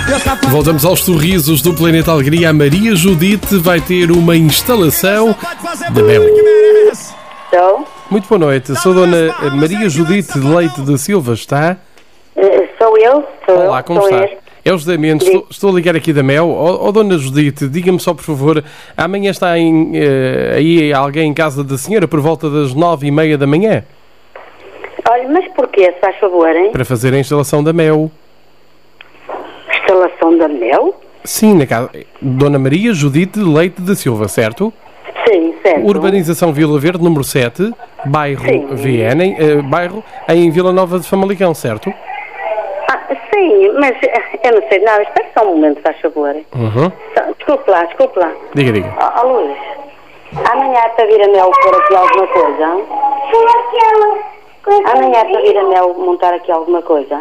Voltamos aos sorrisos do Planeta Alegria. A Maria Judite vai ter uma instalação de mel. Estou? Muito boa noite. Sou a Dona Maria Judite de Leite da Silva, está? Sou eu? Olá, como está? É o José Mendes, estou a ligar aqui da Mel. Dona Judite, diga-me só, por favor, amanhã está aí alguém em casa da senhora por volta das 9h30 da manhã? Olha, mas porquê, se faz favor, hein? Para fazer a instalação da Mel. Instalação da Mel? Sim, na casa. Dona Maria Judite de Leite da Silva, certo? Sim, certo. Urbanização Vila Verde, número 7, bairro VN, bairro em Vila Nova de Famalicão, certo? Sim, mas eu não sei nada. Espera só um momento, faz favor. Desculpe lá. Diga. Ó Luís, amanhã é para vir a Mel pôr aqui alguma coisa? Amanhã é para vir a Mel montar aqui alguma coisa?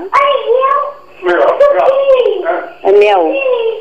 A Mel?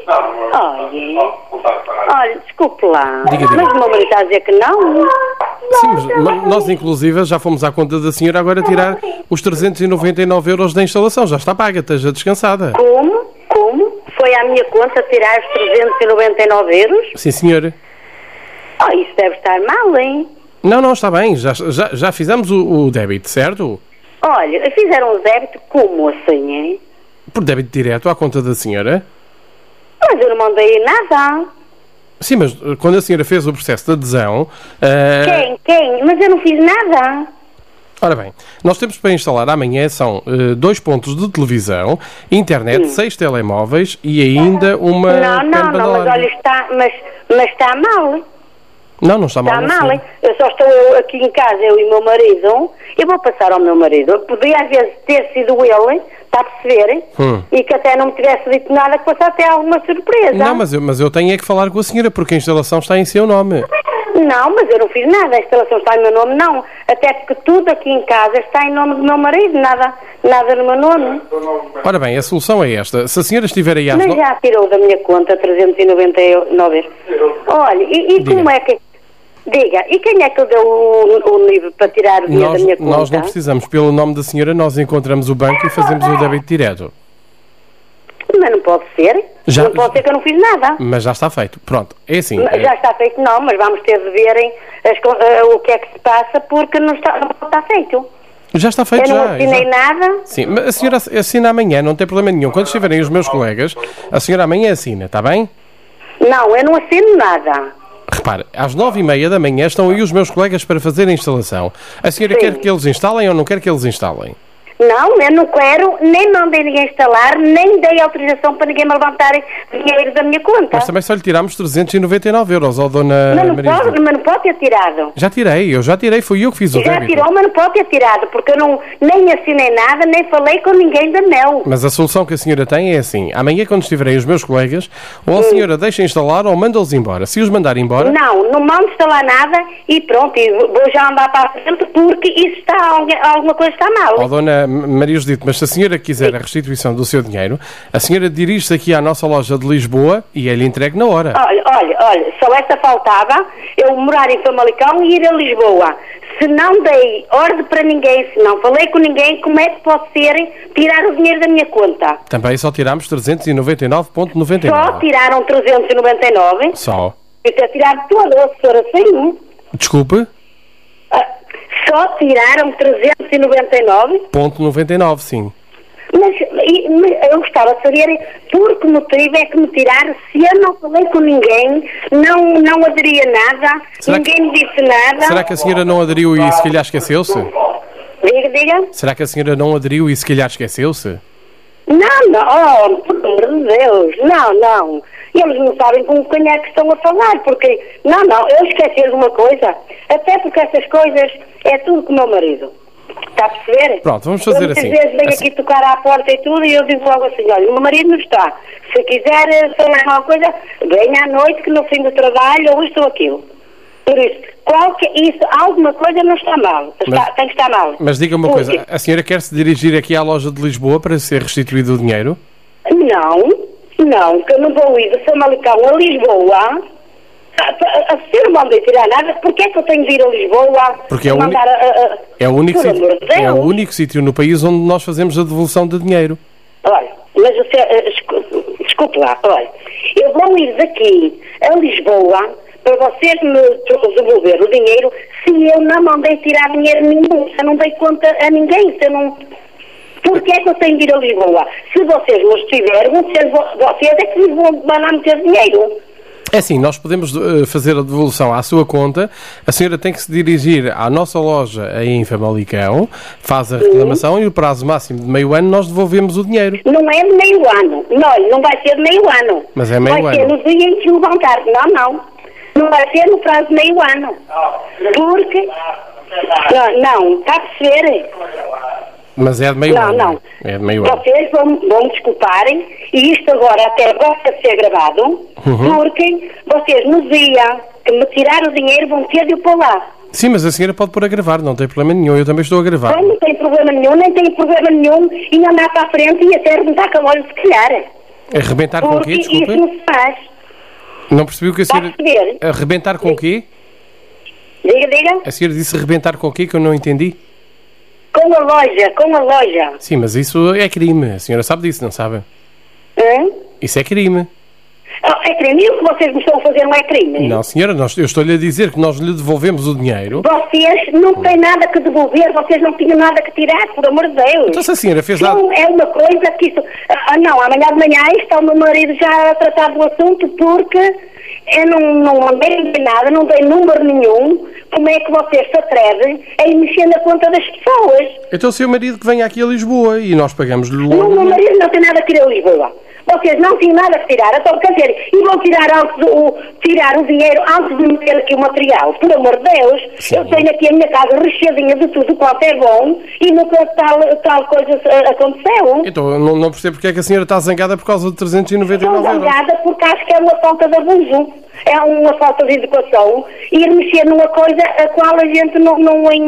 Olha, desculpe lá. Diga. Mas o meu marido está a dizer que não. Sim, mas nós inclusive já fomos à conta da senhora agora tirar os 399 euros da instalação. Já está paga, esteja descansada. Como? Foi à minha conta tirar os 399 euros? Sim, senhora. Isso deve estar mal, hein? Não, está bem. Já fizemos o débito, certo? Olha, fizeram o débito como assim, hein? Por débito direto à conta da senhora. Mas eu não mandei nada. Sim, mas quando a senhora fez o processo de adesão... Quem? Mas eu não fiz nada. Ora bem, nós temos para instalar amanhã são 2 pontos de televisão, internet, 6 telemóveis e ainda uma... Não, mas olha, mas está mal. Não está mal. Está mal, hein? Eu só estou aqui em casa, eu e o meu marido. Eu vou passar ao meu marido. Podia às vezes ter sido ele, está a perceber? E que até não me tivesse dito nada, que fosse até alguma surpresa. Não, mas eu tenho é que falar com a senhora, porque a instalação está em seu nome. Não, mas eu não fiz nada. A instalação está em meu nome, não. Até porque tudo aqui em casa está em nome do meu marido, nada no meu nome. Ora bem, a solução é esta. Se a senhora estiver aí às... Mas já tirou da minha conta 399 euros. Olha, e como é que... Diga, e quem é que deu o livro para tirar o dinheiro da minha conta? Nós não precisamos. Pelo nome da senhora, nós encontramos o banco e fazemos o débito direto. Mas não pode ser. Não pode ser que eu não fiz nada. Mas já está feito. Pronto, é assim. Já está feito, não, mas vamos ter de verem o que é que se passa, porque não está feito. Já está feito, eu não assinei nada. Sim, mas a senhora assina amanhã, não tem problema nenhum. Quando estiverem os meus colegas, a senhora amanhã assina, está bem? Não, eu não assino nada. Repare, às 9h30 da manhã estão aí os meus colegas para fazer a instalação. A senhora quer que eles instalem ou não quer que eles instalem? Não, eu não quero, nem mandei ninguém instalar, nem dei autorização para ninguém me levantar dinheiro da minha conta. Mas também só lhe tirámos 399 euros, ó Dona Maria. Mas não pode ter tirado. Eu já tirei, fui eu que fiz o débito. Já tirou, mas não pode ter tirado, porque eu nem assinei nada, nem falei com ninguém da Mel. Mas a solução que a senhora tem é assim, amanhã quando estiverem os meus colegas, ou a senhora deixa instalar ou manda-os embora. Se os mandar embora... Não mando instalar nada e pronto, e vou já andar para a frente porque isso alguma coisa está mal. Ó Dona Maria Judite, mas se a senhora quiser a restituição do seu dinheiro, a senhora dirige-se aqui à nossa loja de Lisboa e é-lhe entregue na hora. Olha, só esta faltava eu morar em Famalicão e ir a Lisboa. Se não dei ordem para ninguém, se não falei com ninguém, como é que pode ser tirar o dinheiro da minha conta? Também só tirámos 399,99. Só tiraram 399? Só. Eu ter tirado todo, se for assim. Desculpe? Só tiraram 399? Ponto 99, sim. Mas eu gostava de saber por que motivo é que me tiraram, se eu não falei com ninguém, não aderia nada, ninguém me disse nada. Será que a senhora não aderiu e se calhar esqueceu-se? Diga. Será que a senhora não aderiu e se calhar esqueceu-se? Não, por amor de Deus, não. Eles não sabem com quem é que estão a falar, porque, eu esqueci de uma coisa, até porque essas coisas é tudo com o meu marido. Está a perceber? Pronto, vamos fazer assim. Muitas vezes vem aqui tocar à porta e tudo e eu digo logo assim, olha, o meu marido não está. Se quiser falar alguma coisa, venha à noite que no fim do trabalho ou isto ou aquilo. Por isso, alguma coisa não está mal. Tem que estar mal. Mas diga uma coisa, a senhora quer se dirigir aqui à loja de Lisboa para ser restituído o dinheiro? Não, que eu não vou ir de Famalicão a Lisboa. A senhora não manda tirar nada, porque é que eu tenho de ir a Lisboa? Porque é o único sítio no país onde nós fazemos a devolução de dinheiro. Olha, mas desculpe lá, olha, eu vou ir daqui a Lisboa para vocês me devolver o dinheiro se eu não mandei tirar dinheiro nenhum, se eu não dei conta a ninguém, se eu não... Porquê é que eu tenho de ir a Lisboa? Se vocês me estiverem, vocês é que me vão mandar meter dinheiro. É assim, nós podemos fazer a devolução à sua conta. A senhora tem que se dirigir à nossa loja em Famalicão, faz a reclamação e o prazo máximo de meio ano nós devolvemos o dinheiro. Não é de meio ano. Não vai ser de meio ano. Mas é meio ano. Vai ser no dia em que levantar. Não vai ser no prazo de meio ano. Porque... Não, está a perceber? Mas é de meio ano. Não. É de meio ano. Vocês vão desculparem, e isto agora até gosta de ser gravado, porque vocês no dia que me tirar o dinheiro vão ter de o pôr lá. Sim, mas a senhora pode pôr a gravar, não tem problema nenhum, eu também estou a gravar. Não tem problema nenhum, nem tem problema nenhum em andar para a frente e até arrebentar com a loja se calhar. Arrebentar com o quê, desculpa? Porque isso não se faz. Não percebi o que a senhora... Arrebentar com o quê? Diga. A senhora disse arrebentar com o quê, que eu não entendi? Com a loja. Sim, mas isso é crime. A senhora sabe disso, não sabe? Isso é crime. É crime? E o que vocês me estão a fazer não é crime? Não, senhora, eu estou-lhe a dizer que nós lhe devolvemos o dinheiro. Vocês não têm nada que devolver, vocês não tinham nada que tirar, por amor de Deus. Então se a senhora fez Não, é uma coisa que isso... não, amanhã de manhã está o meu marido já a tratar do assunto porque eu não mandei nada, não dei número nenhum. Como é que vocês se atrevem a ir mexer na conta das pessoas? Então o seu marido que venha aqui a Lisboa e nós pagamos-lhe logo... Não, o meu marido não tem nada que ir a Lisboa. Vocês não tinham nada que tirar, então quer dizer, e vão tirar o dinheiro antes de meter aqui o material. Por amor de Deus, eu tenho aqui a minha casa recheadinha de tudo quanto é bom e nunca tal coisa aconteceu. Então não percebo porque é que a senhora está zangada por causa de 399 euros. Estou zangada porque acho que é uma falta de abuso, é uma falta de educação e ir mexer numa coisa a qual a gente não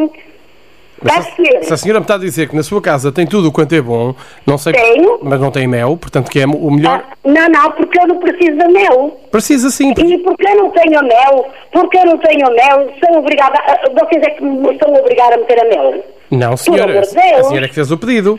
se a senhora me está a dizer que na sua casa tem tudo o quanto é bom, não sei, mas não tem mel, portanto que é o melhor... Não, porque eu não preciso de mel. Precisa sim. E porque eu não tenho mel, são obrigada, vocês é que me estão a obrigar a meter a mel. Não, senhora, a senhora é que fez o pedido.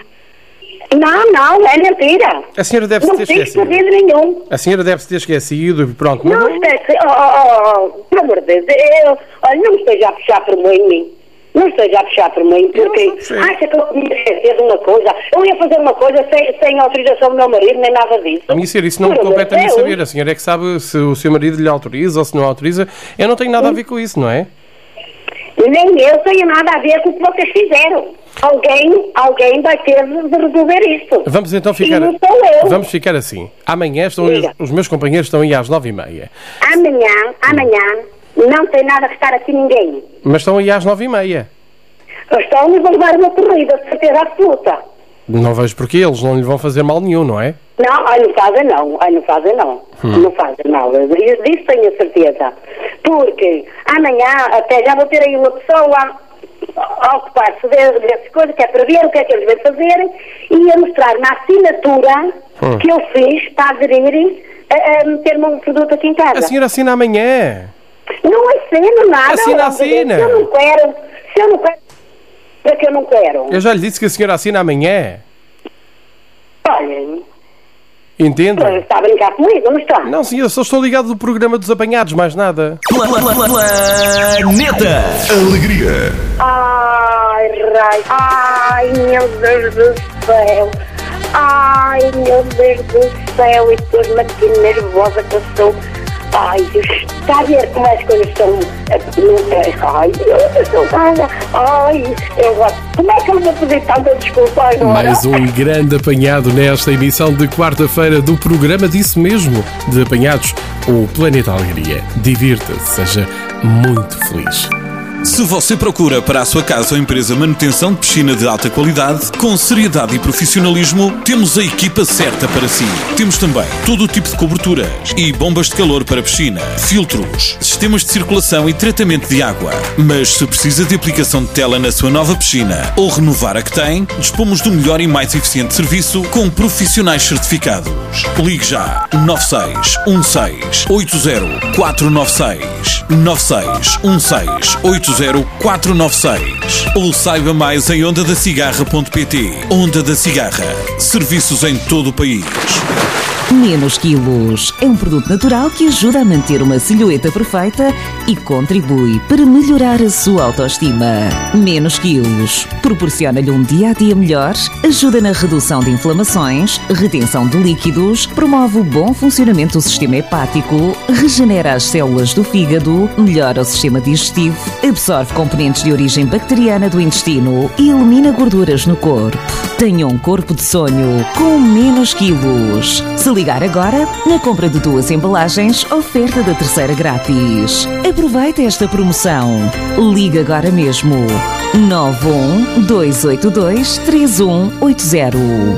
Não, é mentira. A senhora deve-se ter esquecido. Não fiz pedido nenhum. A senhora deve-se ter esquecido e pronto. Não esquece, por amor de Deus, olha, não me esteja a puxar por mim. Não esteja a puxar por mim, porque acha que eu podia esquecer de uma coisa. Eu ia fazer uma coisa sem autorização do meu marido, nem nada disso. A minha senhora, isso não me compete a mim saber. A senhora é que sabe se o seu marido lhe autoriza ou se não autoriza. Eu não tenho nada a ver com isso, não é? Nem eu tenho nada a ver com o que vocês fizeram. Alguém vai ter de resolver isto. Vamos então ficar... E não sou eu. Vamos ficar assim. Amanhã os meus companheiros estão aí às 9h30. Amanhã... Não tem nada a estar aqui ninguém. Mas estão aí às 9h30. Estão e vão levar uma corrida, de certeza absoluta. Não vejo porquê, eles não lhe vão fazer mal nenhum, não é? Não fazem não. Não fazem mal. Disso tenho a certeza. Porque amanhã até já vou ter aí uma pessoa a ocupar-se dessas coisas, que é para ver o que é que eles vão fazer e a mostrar-me a assinatura que eu fiz para aderir a meter-me um produto aqui em casa. A senhora assina amanhã. Não assino nada. Assina. Se eu não quero, é que eu não quero. Eu já lhe disse que a senhora assina amanhã. Olha... Entende? Está a brincar comigo, não está? Não, sim, eu só estou ligado do programa dos apanhados, mais nada. Planeta Alegria. Ai, meu Deus do céu. Ai, meu Deus do céu. E pôs-me aqui nervosa que eu sou... Ai, Deus, está a ver como as coisas estão... Ai, eu estou nada. Ai, como é que eu vou pedir tanta desculpa agora? Mais um grande apanhado nesta emissão de quarta-feira do programa disso mesmo, de apanhados, o Planeta Alegria. Divirta-se, seja muito feliz. Se você procura para a sua casa ou empresa manutenção de piscina de alta qualidade, com seriedade e profissionalismo, temos a equipa certa para si. Temos também todo o tipo de coberturas e bombas de calor para piscina, filtros, sistemas de circulação e tratamento de água. Mas se precisa de aplicação de tela na sua nova piscina ou renovar a que tem, dispomos do melhor e mais eficiente serviço com profissionais certificados. Ligue já 9616 80 496 9616 80 496 ou saiba mais em ondadacigarra.pt. Onda da Cigarra. Serviços em todo o país. Menos Quilos é um produto natural que ajuda a manter uma silhueta perfeita e contribui para melhorar a sua autoestima. Menos Quilos proporciona-lhe um dia-a-dia melhor, ajuda na redução de inflamações, retenção de líquidos, promove o bom funcionamento do sistema hepático, regenera as células do fígado, melhora o sistema digestivo, absorve componentes de origem bacteriana do intestino e elimina gorduras no corpo. Tenha um corpo de sonho com Menos Quilos. Se ligar agora, na compra de 2 embalagens, oferta da terceira grátis. Aproveite esta promoção. Ligue agora mesmo. 912823180.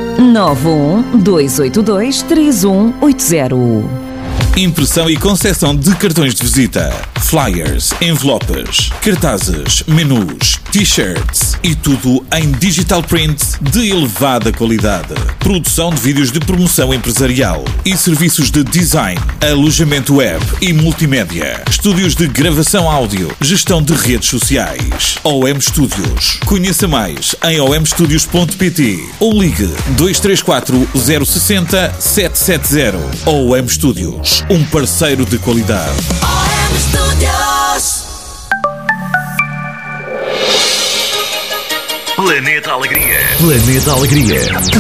912823180. Impressão e concessão de cartões de visita, flyers, envelopes, cartazes, menus, t-shirts e tudo em digital print de elevada qualidade. Produção de vídeos de promoção empresarial e serviços de design, alojamento web e multimédia. Estúdios de gravação áudio, gestão de redes sociais. OM Studios. Conheça mais em omstudios.pt ou ligue 234 060 770. OM Studios. Um parceiro de qualidade. OM Studios. Planeta Alegria. Planeta Alegria.